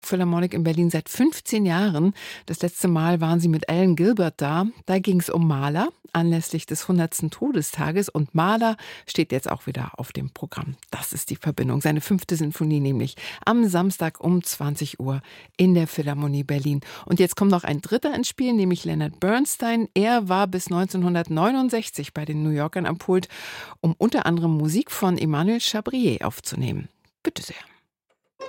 Philharmonic in Berlin seit 15 Jahren. Das letzte Mal waren sie mit Alan Gilbert da. Da ging es um Mahler anlässlich des 100. Todestages. Und Mahler steht jetzt auch wieder auf dem Programm. Das ist die Verbindung. Seine 5. Sinfonie nämlich am Samstag um 20 Uhr in der Philharmonie Berlin. Und jetzt kommt noch ein dritter ins Spiel, nämlich Leonard Bernstein. Er war bis 1969 bei den New Yorkern am Pult, um unter anderem Musik von Emmanuel Chabrier aufzunehmen. Bitte sehr.